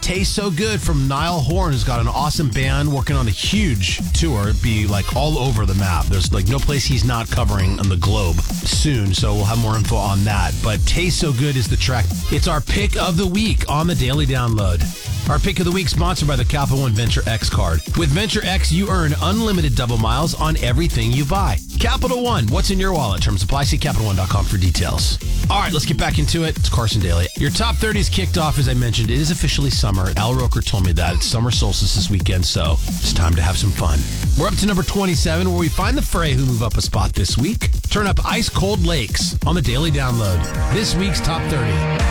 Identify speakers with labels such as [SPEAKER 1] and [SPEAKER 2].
[SPEAKER 1] Tastes So Good from Niall Horan, who's got an awesome band working on a huge tour. It'd be like all over the map. There's like no place he's not covering on the globe soon, so we'll have more info on that. But Tastes So Good is the track. It's our pick of the week on the Daily Download. Our pick of the week sponsored by the Capital One Venture X card. With Venture X, you earn unlimited double miles on everything you buy. Capital One, what's in your wallet? Terms apply. See CapitalOne.com for details. All right, let's get back into it. It's Carson Daly. Your top 30 is kicked off, as I mentioned. It is officially summer. Al Roker told me that. It's summer solstice this weekend, so it's time to have some fun. We're up to number 27, where we find the Fray, who move up a spot this week. Turn up Ice Cold Lakes on the Daily Download. This week's top 30.